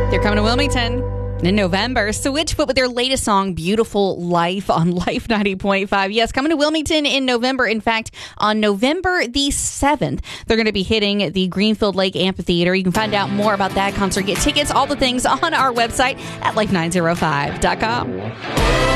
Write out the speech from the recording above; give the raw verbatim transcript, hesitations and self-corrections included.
They're coming to Wilmington in November. Switchfoot with their latest song, Beautiful Life, on Life ninety point five. Yes, coming to Wilmington in November. In fact, on November the seventh, they're going to be hitting the Greenfield Lake Amphitheater. You can find out more about that concert, get tickets, all the things on our website at life nine oh five dot com.